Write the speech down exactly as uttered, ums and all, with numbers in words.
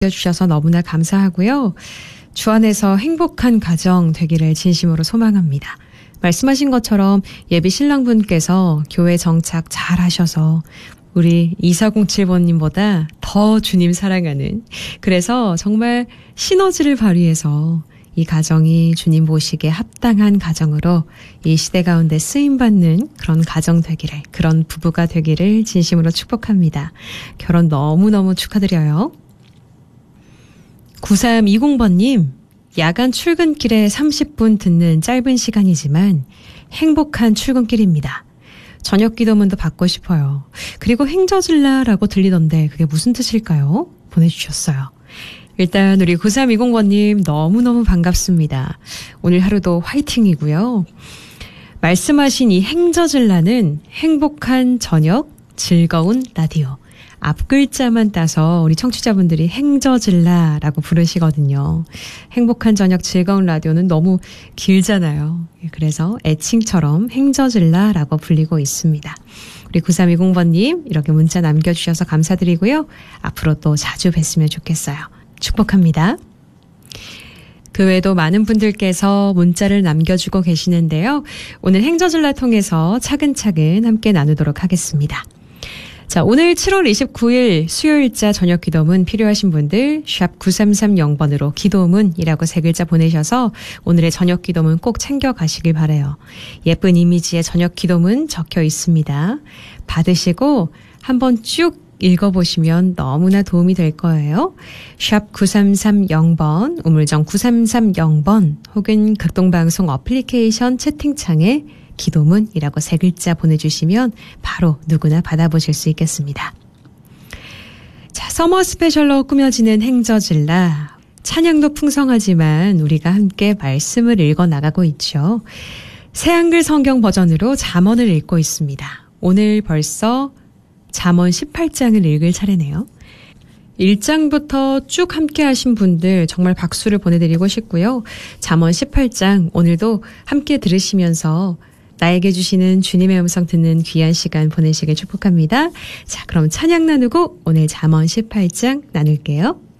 주셔서 너무나 감사하고요. 주 안에서 행복한 가정 되기를 진심으로 소망합니다. 말씀하신 것처럼 예비 신랑분께서 교회 정착 잘 하셔서 우리 이사공칠 번님보다 더 주님 사랑하는, 그래서 정말 시너지를 발휘해서 이 가정이 주님 모시기에 합당한 가정으로 이 시대 가운데 쓰임받는 그런 가정 되기를, 그런 부부가 되기를 진심으로 축복합니다. 결혼 너무너무 축하드려요. 구삼이공 번님, 야간 출근길에 삼십 분 듣는 짧은 시간이지만 행복한 출근길입니다. 저녁 기도문도 받고 싶어요. 그리고 행저질라라고 들리던데 그게 무슨 뜻일까요? 보내주셨어요. 일단 우리 구삼이공 번님 너무너무 반갑습니다. 오늘 하루도 화이팅이고요. 말씀하신 이 행저질라는 행복한 저녁 즐거운 라디오. 앞글자만 따서 우리 청취자분들이 행저질라라고 부르시거든요. 행복한 저녁 즐거운 라디오는 너무 길잖아요. 그래서 애칭처럼 행저질라라고 불리고 있습니다. 우리 구삼이공 번님 이렇게 문자 남겨주셔서 감사드리고요. 앞으로 또 자주 뵀으면 좋겠어요. 축복합니다. 그 외에도 많은 분들께서 문자를 남겨주고 계시는데요. 오늘 행저질라 통해서 차근차근 함께 나누도록 하겠습니다. 자, 오늘 칠월 이십구일 수요일자 저녁 기도문 필요하신 분들 샵 구삼삼공 번으로 기도문이라고 세 글자 보내셔서 오늘의 저녁 기도문 꼭 챙겨가시길 바라요. 예쁜 이미지의 저녁 기도문 적혀 있습니다. 받으시고 한번 쭉 읽어보시면 너무나 도움이 될 거예요. 샵 구삼삼공 번, 우물정 구삼삼공 번 혹은 극동방송 어플리케이션 채팅창에 기도문이라고 세 글자 보내주시면 바로 누구나 받아보실 수 있겠습니다. 자, 서머 스페셜로 꾸며지는 행저질라. 찬양도 풍성하지만 우리가 함께 말씀을 읽어 나가고 있죠. 새한글 성경 버전으로 잠언을 읽고 있습니다. 오늘 벌써 잠언 십팔 장을 읽을 차례네요. 일 장부터 쭉 함께 하신 분들 정말 박수를 보내드리고 싶고요. 잠언 십팔 장 오늘도 함께 들으시면서 나에게 주시는 주님의 음성 듣는 귀한 시간 보내시길 축복합니다. 자, 그럼 찬양 나누고 오늘 잠언 십팔 장 나눌게요.